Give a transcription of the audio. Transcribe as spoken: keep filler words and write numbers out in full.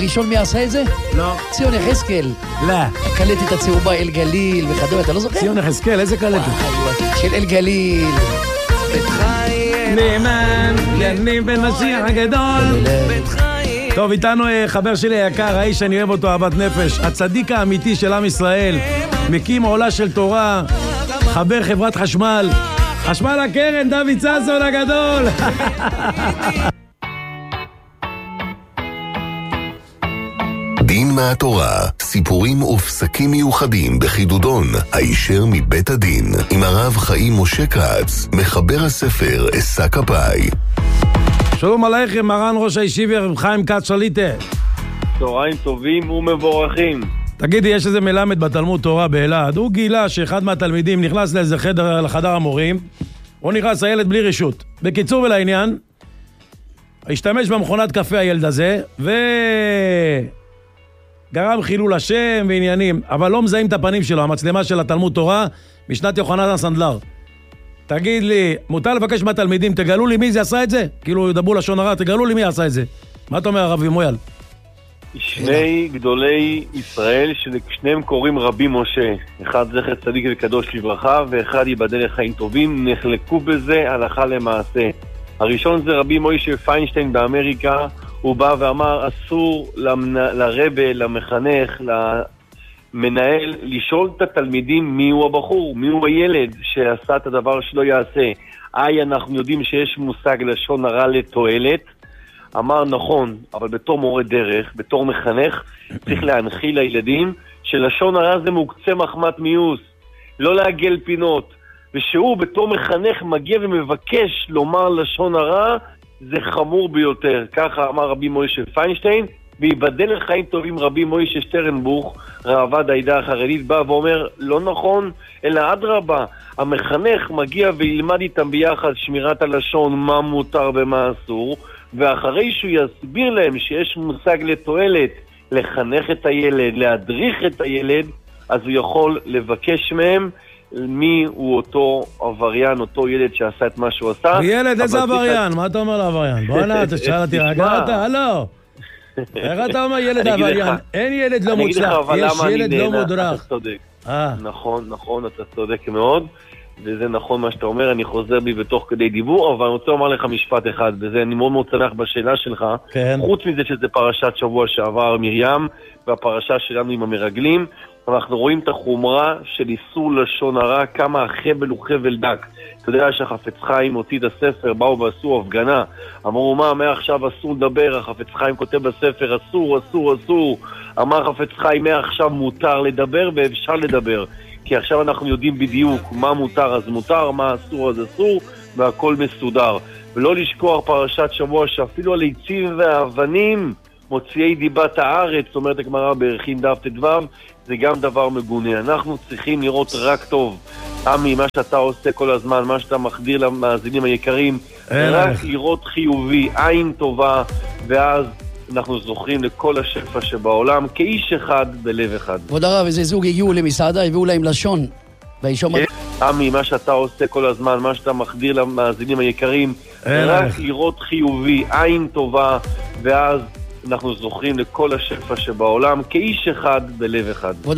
ראשון מי עשה את זה? לא. ציון יחזקאל. לא. הקלטת הצהובה אל גליל וכדומה, אתה לא זוכר? ציון יחזקאל, איזה קלטת? של אל גליל. נאמן, יניב בן משיח הגדול. טוב, איתנו חבר שלי היקר, האיש שאני אוהב אותו, אהבת נפש, הצדיק האמיתי של עם ישראל, מקים עולה של תורה, חבר חברת חשמל, חשמל הקרן, דוד ששון הגדול. דין מהתורה, סיפורים ופסקים מיוחדים בחידודון, הישר מבית הדין, עם הרב חיים משה כץ, מחבר הספר אסא כפאי. שלום עליכם, מרן ראש הישיבה רב חיים כץ שליטה. צהריים טובים ומבורכים. תגידי, יש איזה מלמד בתלמוד תורה באלעד, הוא גילה שאחד מהתלמידים נכנס לאיזה חדר, לחדר המורים, הוא נכנס הילד בלי רשות. בקיצור ולעניין, השתמש במכונת קפה הילד הזה, ו... גרם חילול השם ועניינים, אבל לא מזהים את הפנים שלו, המצלמה של התלמוד תורה משנת יוחנן סנדלר. תגיד לי, מותר לבקש מהתלמידים, תגלו לי מי זה עשה את זה? כאילו ידברו לשון הרע, תגלו לי מי עשה את זה. מה אתה אומר הרב מויאל? שני גדולי ישראל ששניהם קוראים רבי משה, אחד זכר צדיק וקדוש לברכה ואחד ייבדל לחיים טובים, נחלקו בזה הלכה למעשה. הראשון זה רבי מוישה פיינשטיין באמריקה, הוא בא ואמר אסור לרבה, למחנך, למנהל, לשאול את התלמידים מי הוא הבחור, מי הוא הילד שעשה את הדבר שלא יעשה. איי, אנחנו יודעים שיש מושג לשון הרע לתועלת. אמר נכון, אבל בתור מורה דרך, בתור מחנך, צריך להנחיל לילדים שלשון הרע זה מוקצה מחמת מיוס, לא לעגל פינות. ושהוא בתור מחנך מגיע ומבקש לומר לשון הרע, זה חמור ביותר. ככה אמר רבי מוישה פיינשטיין, ויבדל לחיים טובים רבי מוישה שטרנבוך, ראב"ד העדה החרדית, בא ואומר, לא נכון, אלא אדרבה, המחנך מגיע וילמד איתם ביחד שמירת הלשון, מה מותר ומה אסור, ואחרי שהוא יסביר להם שיש מושג לתועלת, לחנך את הילד, להדריך את הילד, אז הוא יכול לבקש מהם מי הוא אותו עבריין, אותו ילד שעשה את מה שהוא עשה. ילד, איזה עבריין? מה אתה אומר לעבריין? בוא נה, אתה שאלה, תירגעת? הלו. איך אתה אומר ילד עבריין? אין ילד לא מוצלח, יש ילד לא מודרך. אתה צודק. נכון, נכון, אתה צודק מאוד, וזה נכון מה שאתה אומר, אני חוזר בי בתוך כדי דיבור, אבל אני רוצה לומר לך משפט אחד, וזה אני מאוד מאוד שמח בשאלה שלך, חוץ מזה שזה פרשת שבוע שעבר מרים, והפרשה שלנו עם המרגלים, אנחנו רואים את החומרה של איסור לשון הרע, כמה החבל הוא חבל דק. אתה יודע שהחפץ חיים הוציא את הספר, באו ועשו הפגנה, אמרו מה, מעכשיו אסור לדבר, החפץ חיים כותב בספר, אסור, אסור, אסור. אמר חפץ חיים, מעכשיו מותר לדבר ואפשר לדבר, כי עכשיו אנחנו יודעים בדיוק מה מותר אז מותר, מה אסור אז אסור, והכל מסודר. ולא לשכוח פרשת שבוע שאפילו הליצים והאבנים מוציאי דיבת הארץ, זאת אומרת הגמרא בערכין דף ט"ו, זה גם דבר מגונה. אנחנו צריכים לראות רק טוב. עמי, מה שאתה עושה כל הזמן, מה שאתה מחדיר למאזינים היקרים, רק לראות חיובי, עין טובה, ואז אנחנו זוכרים לכל השפע שבעולם, כאיש אחד בלב אחד. כבוד הרב, איזה זוג הגיעו למסעדה, הביאו להם לשון. עמי, מה שאתה עושה כל הזמן, מה שאתה מחדיר למאזינים היקרים, רק לראות חיובי, עין טובה, ואז אנחנו זוכרים לכל השפע שבעולם, כאיש אחד בלב אחד.